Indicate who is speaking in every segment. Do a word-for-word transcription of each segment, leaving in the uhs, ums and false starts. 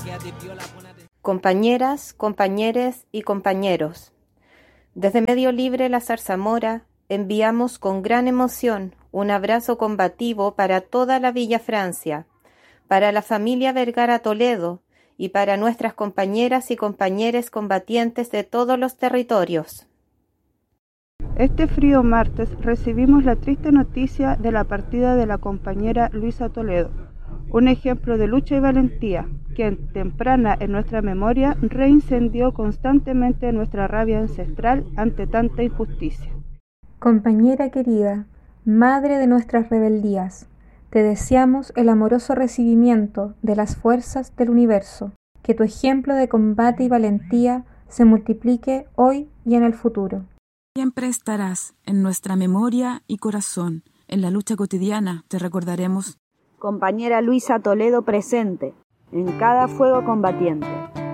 Speaker 1: Compañeras, compañeres y compañeros, desde Medio Libre La Zarzamora enviamos con gran emoción un abrazo combativo para toda la Villa Francia, para la familia Vergara Toledo y para nuestras compañeras y compañeros combatientes de todos los territorios.
Speaker 2: Este frío martes recibimos la triste noticia de la partida de la compañera Luisa Toledo, un ejemplo de lucha y valentía, quien temprana en nuestra memoria reincendió constantemente nuestra rabia ancestral ante tanta injusticia.
Speaker 3: Compañera querida, madre de nuestras rebeldías, te deseamos el amoroso recibimiento de las fuerzas del universo, que tu ejemplo de combate y valentía se multiplique hoy y en el futuro.
Speaker 4: Siempre estarás en nuestra memoria y corazón. En la lucha cotidiana te recordaremos.
Speaker 5: Compañera Luisa Toledo presente en cada fuego combatiente.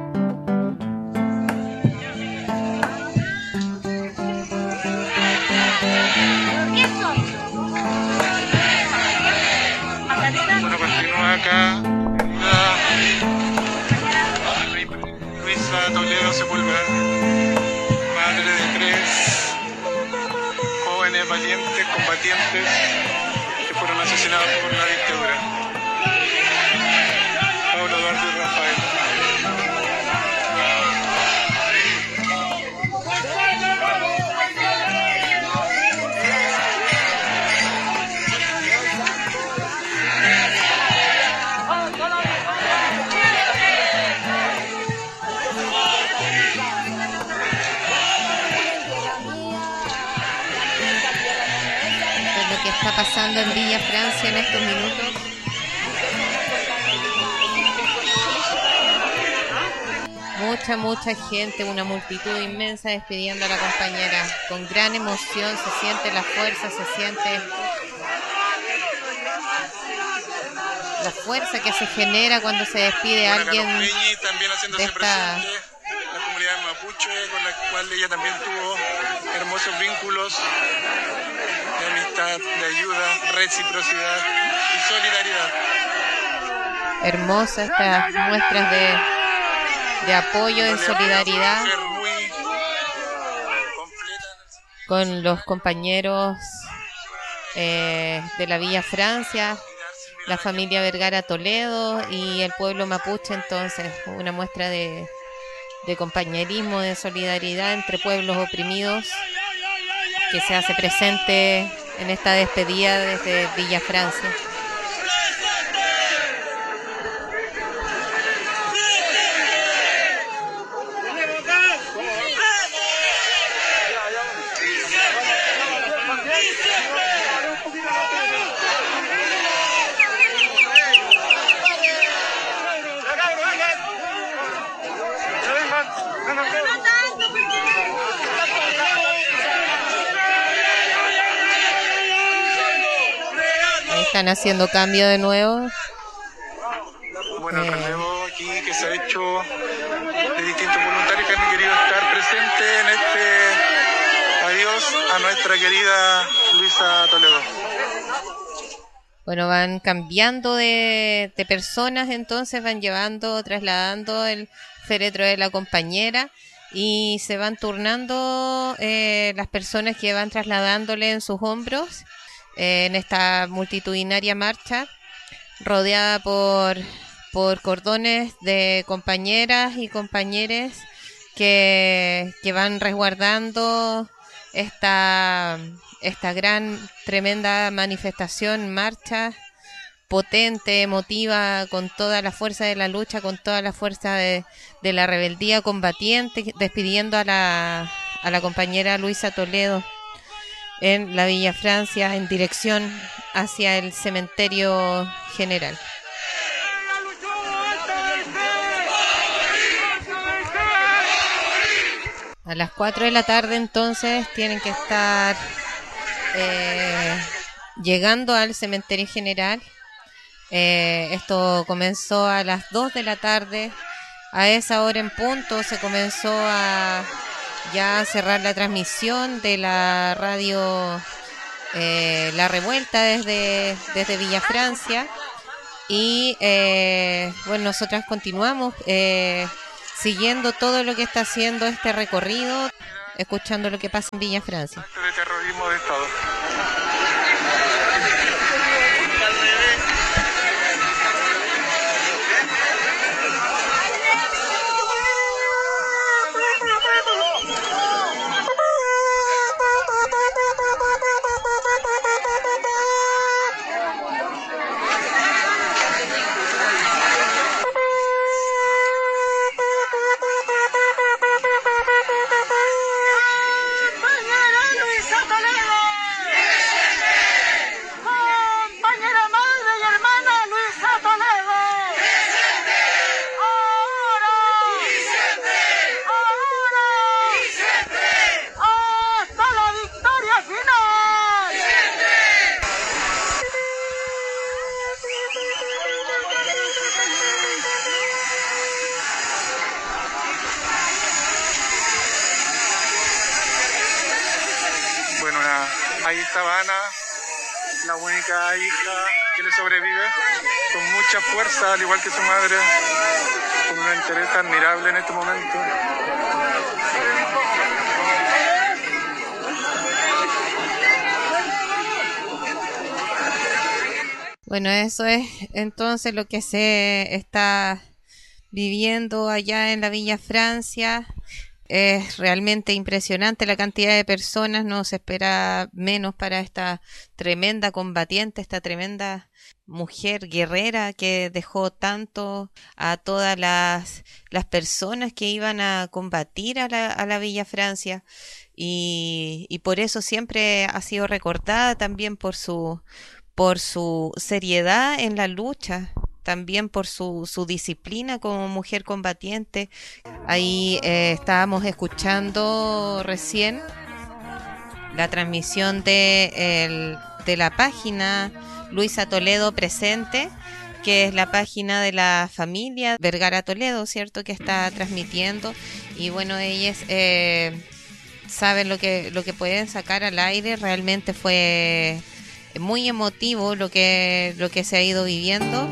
Speaker 6: Bueno, continúa acá Luisa Toledo Sepúlveda, madre de tres jóvenes valientes, combatientes que fueron asesinados por la dictadura. Pablo, Eduardo y Rafael.
Speaker 7: Lo que está pasando en Villa Francia en estos minutos. Mucha, mucha gente, una multitud inmensa despidiendo a la compañera. Con gran emoción se siente la fuerza, se siente la fuerza que se genera cuando se despide a alguien
Speaker 6: también haciéndose
Speaker 7: de esta...
Speaker 6: presente, la comunidad mapuche, con la cual ella también tuvo hermosos vínculos de amistad, de ayuda, reciprocidad y solidaridad.
Speaker 7: Hermosas estas muestras de, de apoyo, de solidaridad con los compañeros eh, de la Villa Francia, la familia Vergara Toledo y el pueblo mapuche. Entonces, una muestra de, de compañerismo, de solidaridad entre pueblos oprimidos que se hace presente en esta despedida desde Villa Francia. Están haciendo cambio de nuevo.
Speaker 6: Bueno, el relevo aquí que se ha hecho de distintos voluntarios que han querido estar presentes en este adiós a nuestra querida Luisa Toledo.
Speaker 7: Bueno, van cambiando de, de personas, entonces van llevando, trasladando el féretro de la compañera y se van turnando eh, las personas que van trasladándole en sus hombros en esta multitudinaria marcha, rodeada por, por cordones de compañeras y compañeros que, que van resguardando esta, esta gran, tremenda manifestación, marcha potente, emotiva, con toda la fuerza de la lucha, con toda la fuerza de, de la rebeldía combatiente, despidiendo a la, a la compañera Luisa Toledo en la Villa Francia en dirección hacia el cementerio general. A las cuatro de la tarde entonces tienen que estar eh, llegando al cementerio general. Eh, esto comenzó a las dos de la tarde. A esa hora en punto se comenzó a ya cerrar la transmisión de la radio eh, La Revuelta desde, desde Villa Francia. Y eh, bueno, nosotras continuamos eh, siguiendo todo lo que está haciendo este recorrido, escuchando lo que pasa en Villa Francia.
Speaker 6: De terrorismo de Estado. Ahí estaba Ana, la única hija que le sobrevive, con mucha fuerza, al igual que su madre, con una entereza admirable en este momento.
Speaker 7: Bueno, eso es entonces lo que se está viviendo allá en la Villa Francia. Es realmente impresionante la cantidad de personas, no se espera menos para esta tremenda combatiente, esta tremenda mujer guerrera que dejó tanto a todas las, las personas que iban a combatir a la, a la Villa Francia, y, y por eso siempre ha sido recordada también por su, por su seriedad en la lucha, también por su, su disciplina como mujer combatiente. Ahí eh, estábamos escuchando recién la transmisión de, el, de la página Luisa Toledo Presente, que es la página de la familia Vergara Toledo, ¿cierto?, que está transmitiendo. Y bueno, ellas eh, saben lo que, lo que pueden sacar al aire. Realmente fue muy emotivo lo que, lo que se ha ido viviendo.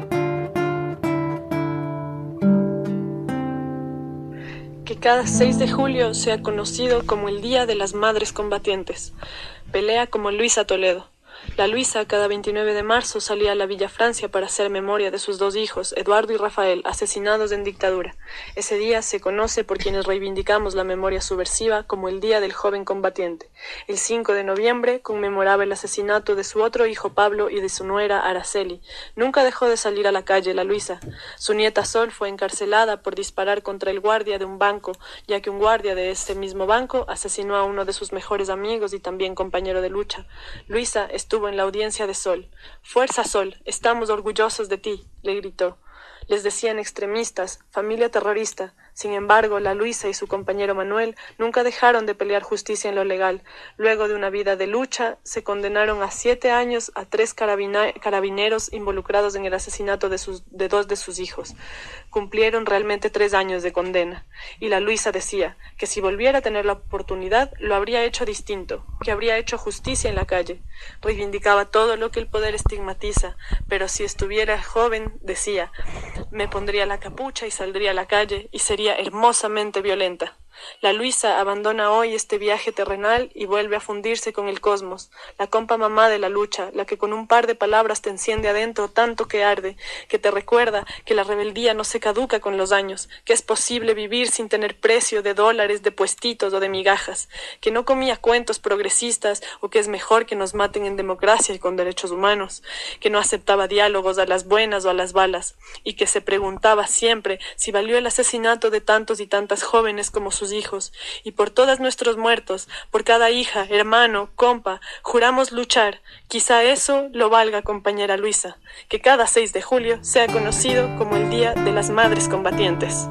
Speaker 8: Que cada seis de julio sea conocido como el Día de las Madres Combatientes. Pelea como Luisa Toledo. La Luisa cada veintinueve de marzo salía a la Villa Francia para hacer memoria de sus dos hijos, Eduardo y Rafael, asesinados en dictadura. Ese día se conoce por quienes reivindicamos la memoria subversiva como el Día del Joven Combatiente. El cinco de noviembre conmemoraba el asesinato de su otro hijo Pablo y de su nuera Araceli. Nunca dejó de salir a la calle la Luisa. Su nieta Sol fue encarcelada por disparar contra el guardia de un banco, ya que un guardia de ese mismo banco asesinó a uno de sus mejores amigos y también compañero de lucha. Luisa estuvo en la audiencia de Sol. «Fuerza, Sol, estamos orgullosos de ti», le gritó. Les decían extremistas, familia terrorista. Sin embargo, la Luisa y su compañero Manuel nunca dejaron de pelear justicia en lo legal. Luego de una vida de lucha, se condenaron a siete años a tres carabina- carabineros involucrados en el asesinato de, sus, de dos de sus hijos. Cumplieron realmente tres años de condena. Y la Luisa decía que si volviera a tener la oportunidad, lo habría hecho distinto, que habría hecho justicia en la calle. Reivindicaba todo lo que el poder estigmatiza, pero si estuviera joven, decía, me pondría la capucha y saldría a la calle y sería hermosamente violenta. La Luisa abandona hoy este viaje terrenal y vuelve a fundirse con el cosmos, la compa mamá de la lucha, la que con un par de palabras te enciende adentro tanto que arde, que te recuerda que la rebeldía no se caduca con los años, que es posible vivir sin tener precio de dólares, de puestitos o de migajas, que no comía cuentos progresistas o que es mejor que nos maten en democracia y con derechos humanos, que no aceptaba diálogos a las buenas o a las balas, y que se preguntaba siempre si valió el asesinato de tantos y tantas jóvenes como sus hijos, y por todos nuestros muertos, por cada hija, hermano, compa, juramos luchar. Quizá eso lo valga, compañera Luisa, que cada seis de julio sea conocido como el Día de las Madres Combatientes.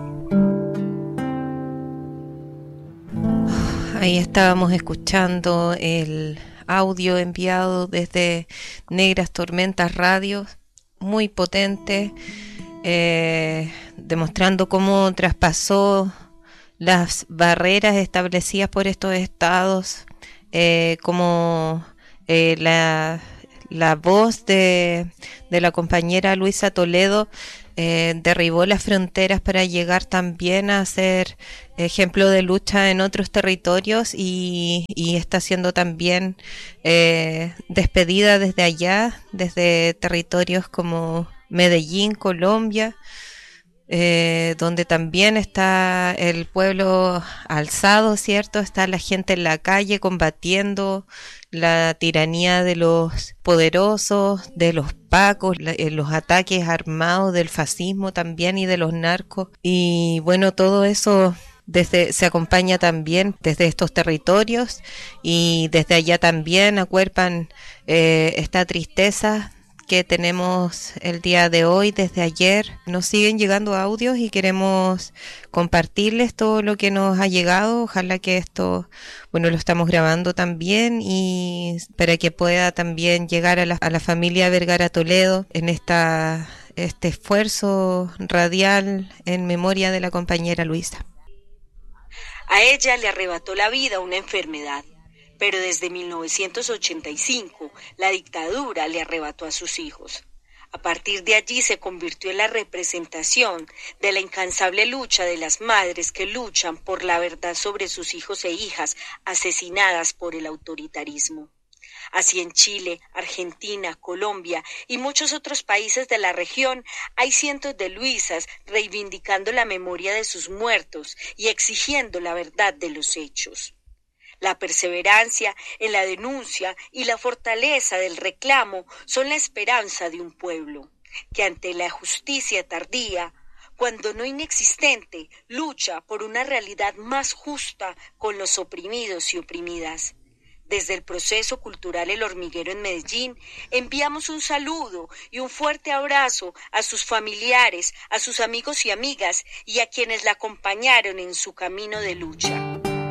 Speaker 7: Ahí estábamos escuchando el audio enviado desde Negras Tormentas Radio, muy potente, eh, demostrando cómo traspasó las barreras establecidas por estos estados, eh, como eh, la,
Speaker 1: la voz de, de la compañera Luisa Toledo eh, derribó las fronteras para llegar también a ser ejemplo de lucha en otros territorios y, y está siendo también eh, despedida desde allá, desde territorios como Medellín, Colombia, eh, donde también está el pueblo alzado, ¿cierto? Está la gente en la calle combatiendo la tiranía de los poderosos, de los pacos, la, eh, los ataques armados del fascismo también y de los narcos. Y bueno, todo eso desde, se acompaña también desde estos territorios y desde allá también acuerpan eh, esta tristeza que tenemos el día de hoy, desde ayer. Nos siguen llegando audios y queremos compartirles todo lo que nos ha llegado. Ojalá que esto, bueno, lo estamos grabando también y para que pueda también llegar a la, a la familia Vergara Toledo en esta, este esfuerzo radial en memoria de la compañera Luisa.
Speaker 9: A ella le arrebató la vida una enfermedad. Pero desde mil novecientos ochenta y cinco la dictadura le arrebató a sus hijos. A partir de allí se convirtió en la representación de la incansable lucha de las madres que luchan por la verdad sobre sus hijos e hijas asesinadas por el autoritarismo. Así en Chile, Argentina, Colombia y muchos otros países de la región hay cientos de Luisas reivindicando la memoria de sus muertos y exigiendo la verdad de los hechos. La perseverancia en la denuncia y la fortaleza del reclamo son la esperanza de un pueblo, que ante la justicia tardía, cuando no inexistente, lucha por una realidad más justa con los oprimidos y oprimidas. Desde el proceso cultural El Hormiguero en Medellín, enviamos un saludo y un fuerte abrazo a sus familiares, a sus amigos y amigas y a quienes la acompañaron en su camino de lucha.